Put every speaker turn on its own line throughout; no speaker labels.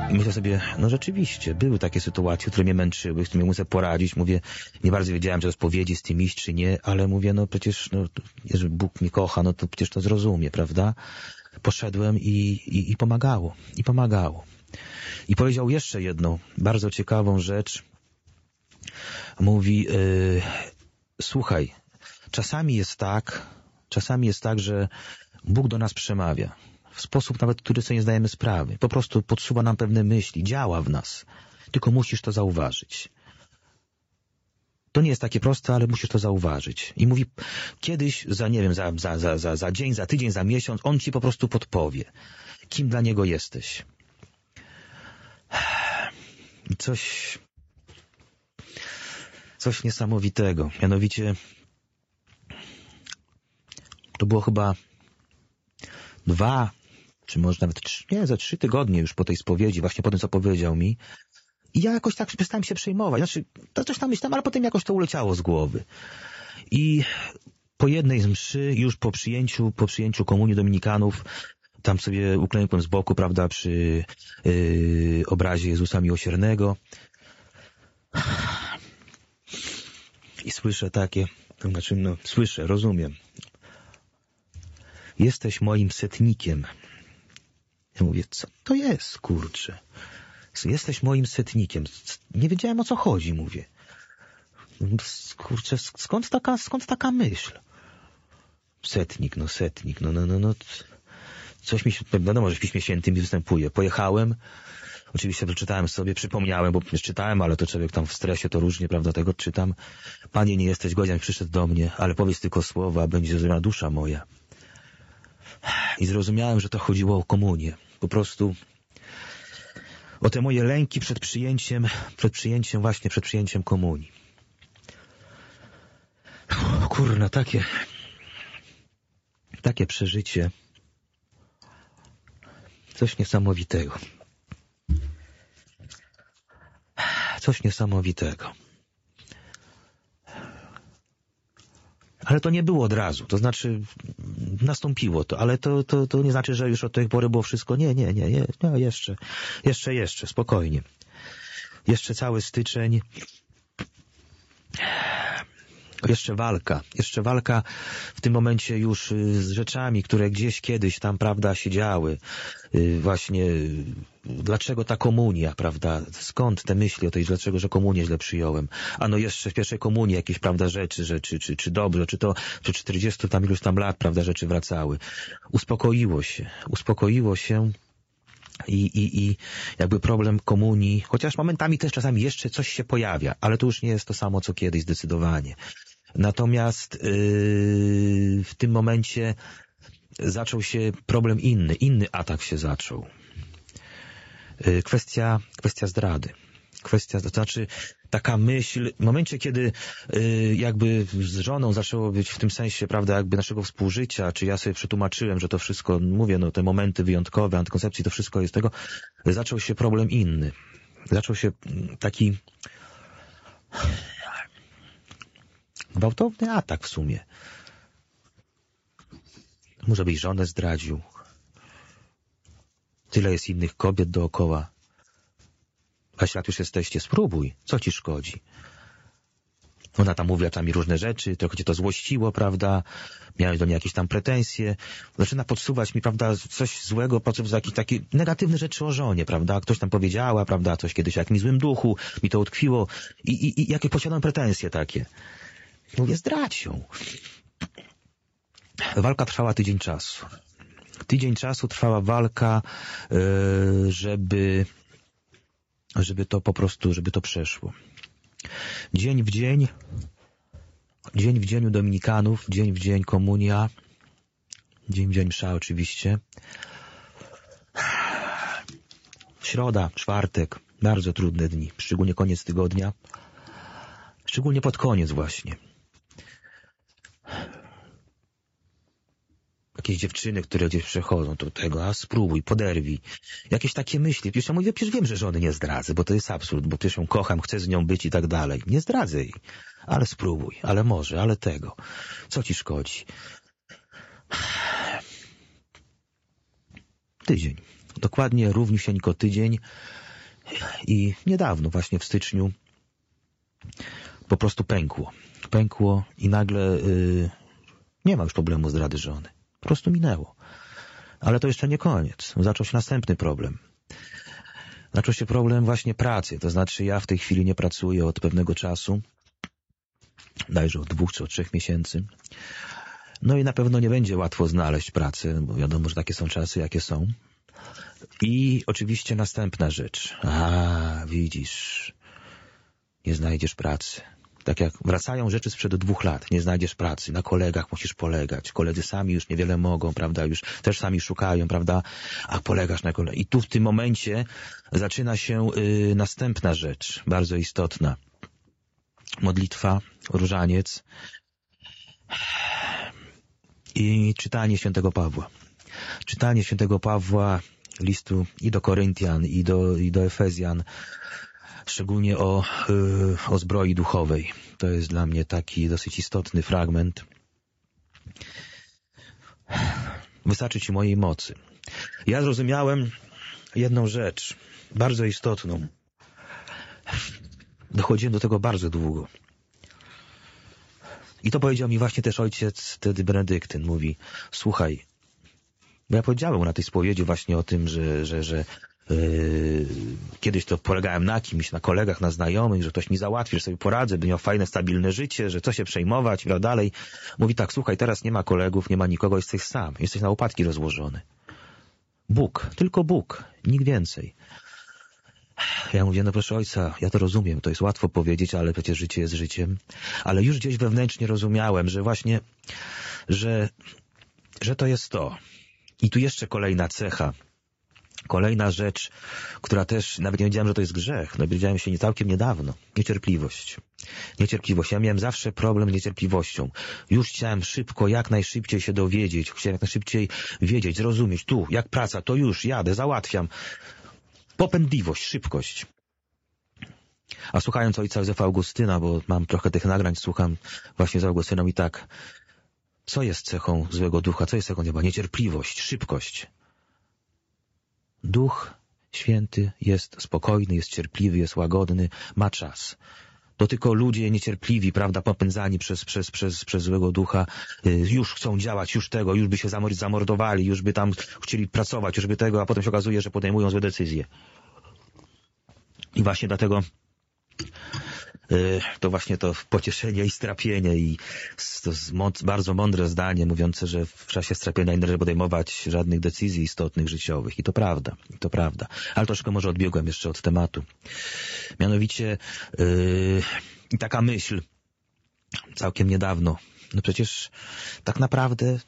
myślę sobie, no rzeczywiście, były takie sytuacje, które mnie męczyły, z którymi muszę poradzić. Mówię, nie bardzo wiedziałem, czy to spowiedzi z tym iść, czy nie, ale mówię, no przecież, no, jeżeli Bóg mnie kocha, no to przecież to zrozumie, prawda? Poszedłem i pomagało. I pomagało. I powiedział jeszcze jedną bardzo ciekawą rzecz. Mówi, słuchaj, czasami jest tak, że Bóg do nas przemawia. W sposób nawet, który sobie nie zdajemy sprawy. Po prostu podsuwa nam pewne myśli, działa w nas. Tylko musisz to zauważyć. To nie jest takie proste, ale musisz to zauważyć. I mówi, kiedyś, za dzień, za tydzień, za miesiąc, on ci po prostu podpowie, kim dla niego jesteś. Coś niesamowitego. Mianowicie, to było chyba 2, czy może nawet 3 tygodnie już po tej spowiedzi, właśnie po tym, co powiedział mi. I ja jakoś tak przestałem się przejmować. Znaczy, to coś tam myślałem, ale potem jakoś to uleciało z głowy. I po jednej z mszy, już po przyjęciu komunii dominikanów, tam sobie uklękłem z boku, prawda, przy obrazie Jezusa Miłosiernego. I słyszę takie, znaczy, no, słyszę, rozumiem. Jesteś moim setnikiem. Ja mówię, co to jest, kurczę? Jesteś moim setnikiem. Nie wiedziałem, o co chodzi, mówię. Kurczę, skąd taka myśl? Setnik. Coś mi się, wiadomo, że w Piśmie Świętym występuje. Pojechałem, oczywiście przeczytałem sobie, przypomniałem, bo przecież czytałem, ale to człowiek tam w stresie to różnie, prawda, tego czytam. Panie, nie jesteś godzien, przyszedł do mnie, ale powiedz tylko słowa, będzie zrozumiała dusza moja. I zrozumiałem, że to chodziło o komunię. Po prostu o te moje lęki przed przyjęciem komunii. Kurna, takie przeżycie. Coś niesamowitego. Ale to nie było od razu, to znaczy nastąpiło to, ale to nie znaczy, że już od tej pory było wszystko. Nie, jeszcze, spokojnie. Jeszcze cały styczeń, jeszcze walka w tym momencie już z rzeczami, które gdzieś kiedyś tam, prawda, się działy. Właśnie dlaczego ta komunia, prawda, skąd te myśli o tej, dlaczego, że komunię źle przyjąłem. Ano jeszcze w pierwszej komunii jakieś, prawda, rzeczy, czy dobrze, czy to przy 40 tam iluś tam lat, prawda, rzeczy wracały. Uspokoiło się i jakby problem komunii, chociaż momentami też czasami jeszcze coś się pojawia, ale to już nie jest to samo, co kiedyś, zdecydowanie. Natomiast w tym momencie zaczął się problem inny atak się zaczął. Kwestia zdrady. To znaczy taka myśl, w momencie, kiedy jakby z żoną zaczęło być w tym sensie, prawda, jakby naszego współżycia, czy ja sobie przetłumaczyłem, że to wszystko, mówię, no te momenty wyjątkowe, antykoncepcji, to wszystko jest tego, zaczął się problem inny. Zaczął się taki gwałtowny atak w sumie. Może byś żonę zdradził. Tyle jest innych kobiet dookoła. A jak już jesteście, spróbuj. Co ci szkodzi? Ona tam mówiła tam mi różne rzeczy, trochę cię to złościło, prawda? Miałeś do niej jakieś tam pretensje. Zaczyna podsuwać mi, prawda, coś złego, po co jakieś takie negatywne rzeczy o żonie, prawda? Ktoś tam powiedziała, prawda, coś kiedyś o jakimś złym duchu, mi to utkwiło i jakie posiadam pretensje takie. Mówię, zdradź ją. Walka trwała tydzień czasu. Tydzień czasu trwała walka, żeby to po prostu, żeby to przeszło. Dzień w dzień u dominikanów, dzień w dzień komunia, dzień w dzień msza oczywiście. Środa, czwartek, bardzo trudne dni, szczególnie koniec tygodnia, szczególnie pod koniec właśnie. Jakieś dziewczyny, które gdzieś przechodzą, to tego, a spróbuj, poderwij. Jakieś takie myśli. Przecież ja mówię, przecież wiem, że żony nie zdradzę, bo to jest absurd, bo przecież ją kocham, chcę z nią być i tak dalej. Nie zdradzę jej. Ale spróbuj, ale może, ale tego. Co ci szkodzi? Tydzień. dokładnie równiusieńko tydzień i niedawno, właśnie w styczniu, po prostu pękło i nagle nie ma już problemu zdrady żony. Po prostu minęło. Ale to jeszcze nie koniec. Zaczął się następny problem. Zaczął się problem właśnie pracy. To znaczy ja w tej chwili nie pracuję od pewnego czasu. Dajże od 2 czy od 3 miesięcy. No i na pewno nie będzie łatwo znaleźć pracę, bo wiadomo, że takie są czasy, jakie są. I oczywiście następna rzecz. Widzisz, nie znajdziesz pracy. Tak jak wracają rzeczy sprzed 2 lat, nie znajdziesz pracy, na kolegach musisz polegać. Koledzy sami już niewiele mogą, prawda, już też sami szukają, prawda, a polegasz na kolegach. I tu w tym momencie zaczyna się następna rzecz, bardzo istotna. Modlitwa, różaniec i czytanie świętego Pawła. Czytanie świętego Pawła, listu i do Koryntian, i do Efezjan, szczególnie o zbroi duchowej. To jest dla mnie taki dosyć istotny fragment. Wystarczy ci mojej mocy. Ja zrozumiałem jedną rzecz, bardzo istotną. Dochodziłem do tego bardzo długo. I to powiedział mi właśnie też ojciec wtedy Benedyktyn. Mówi, słuchaj, bo ja powiedziałem na tej spowiedzi właśnie o tym, że kiedyś to polegałem na kimś, na kolegach, na znajomych, że ktoś mi załatwi, że sobie poradzę, by miał fajne, stabilne życie, że co się przejmować i tak dalej. Mówi tak, słuchaj, teraz nie ma kolegów, nie ma nikogo, jesteś sam, jesteś na łopatki rozłożony. Bóg, tylko Bóg, nikt więcej. Ja mówię, no proszę ojca, ja to rozumiem, to jest łatwo powiedzieć, ale przecież życie jest życiem. Ale już gdzieś wewnętrznie rozumiałem, że właśnie, że to jest to. I tu jeszcze kolejna cecha. Kolejna rzecz, która też, nawet nie wiedziałem, że to jest grzech, dowiedziałem się całkiem niedawno. Niecierpliwość. Niecierpliwość. Ja miałem zawsze problem z niecierpliwością. Już chciałem szybko, jak najszybciej się dowiedzieć. Chciałem jak najszybciej wiedzieć, zrozumieć. Tu, jak praca, to już jadę, załatwiam. Popędliwość, szybkość. A słuchając ojca Józefa Augustyna, bo mam trochę tych nagrań, słucham właśnie z Augustyną i tak, co jest cechą złego ducha, co jest cechą nieba? Niecierpliwość, szybkość. Duch Święty jest spokojny, jest cierpliwy, jest łagodny, ma czas. To tylko ludzie niecierpliwi, prawda, popędzani przez złego ducha, już chcą działać, już tego, już by się zamordowali, już by tam chcieli pracować, już by tego, a potem się okazuje, że podejmują złe decyzje. I właśnie dlatego to właśnie to pocieszenie i strapienie i to bardzo mądre zdanie mówiące, że w czasie strapienia nie należy podejmować żadnych decyzji istotnych, życiowych. I to prawda. Ale troszkę może odbiegłem jeszcze od tematu. Mianowicie taka myśl całkiem niedawno. No przecież tak naprawdę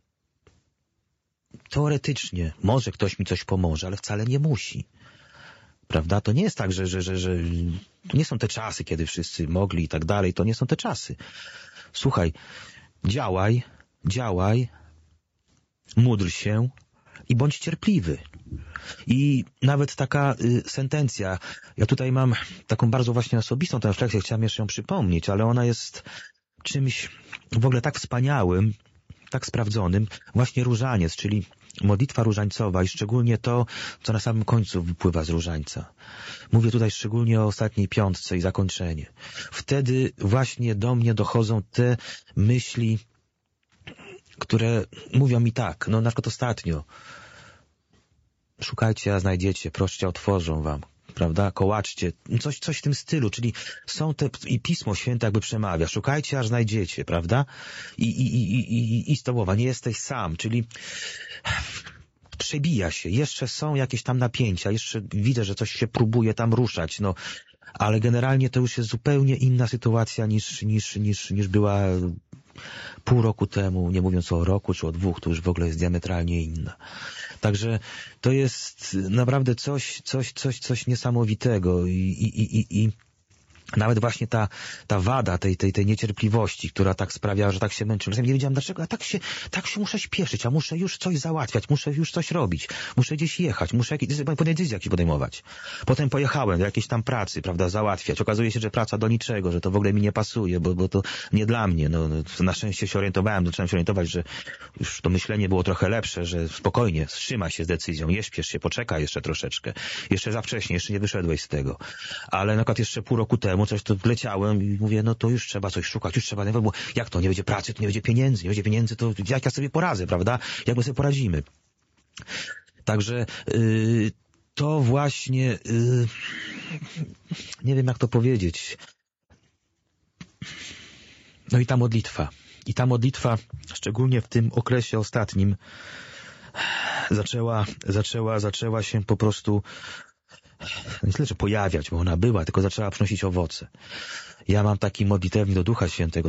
teoretycznie może ktoś mi coś pomoże, ale wcale nie musi. Prawda? To nie jest tak, że to nie są te czasy, kiedy wszyscy mogli i tak dalej. To nie są te czasy. Słuchaj, działaj, módl się i bądź cierpliwy. I nawet taka sentencja, ja tutaj mam taką bardzo właśnie osobistą tę refleksję, chciałem jeszcze ją przypomnieć, ale ona jest czymś w ogóle tak wspaniałym, tak sprawdzonym, właśnie różaniec, czyli modlitwa różańcowa i szczególnie to, co na samym końcu wypływa z różańca. Mówię tutaj szczególnie o ostatniej piątce i zakończenie. Wtedy właśnie do mnie dochodzą te myśli, które mówią mi tak, no na przykład ostatnio. Szukajcie, a znajdziecie, proście, otworzą wam. Prawda? Kołaczcie. Coś w tym stylu, czyli są te, i Pismo Święte jakby przemawia. Szukajcie, aż znajdziecie, prawda? I słowa, nie jesteś sam, czyli przebija się. Jeszcze są jakieś tam napięcia, jeszcze widzę, że coś się próbuje tam ruszać, no. Ale generalnie to już jest zupełnie inna sytuacja niż była pół roku temu, nie mówiąc o roku czy o 2, to już w ogóle jest diametralnie inna. Także to jest naprawdę coś niesamowitego i Nawet właśnie ta wada tej niecierpliwości, która tak sprawiała, że tak się męczyłem. Czasami nie wiedziałem dlaczego, a tak się muszę śpieszyć, a muszę już coś załatwiać, muszę już coś robić, muszę gdzieś jechać, muszę decyzje jakieś podejmować. Potem pojechałem do jakiejś tam pracy, prawda, załatwiać. Okazuje się, że praca do niczego, że to w ogóle mi nie pasuje, bo to nie dla mnie. No, na szczęście się orientowałem, zacząłem się orientować, że już to myślenie było trochę lepsze, że spokojnie, wstrzymaj się z decyzją, nie śpiesz się, poczekaj jeszcze troszeczkę. Jeszcze za wcześnie, jeszcze nie wyszedłeś z tego. Ale na przykład jeszcze pół roku temu coś to leciałem i mówię, no to już trzeba coś szukać, już trzeba, bo jak to, nie będzie pracy, to nie będzie pieniędzy, to jak ja sobie poradzę, prawda? Jak my sobie poradzimy? Także to właśnie, nie wiem jak to powiedzieć. No i ta modlitwa, szczególnie w tym okresie ostatnim, zaczęła się po prostu, nie tyle, że pojawiać, bo ona była, tylko zaczęła przynosić owoce. Ja mam taki modlitewnik do Ducha Świętego,